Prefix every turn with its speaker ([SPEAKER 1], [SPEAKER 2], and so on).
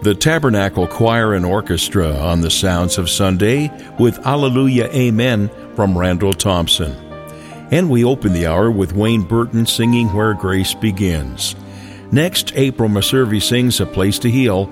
[SPEAKER 1] The Tabernacle Choir and Orchestra on the Sounds of Sunday with Alleluia Amen from Randall Thompson. And we open the hour with Wayne Burton singing Where Grace Begins. Next, April Maservi sings A Place to Heal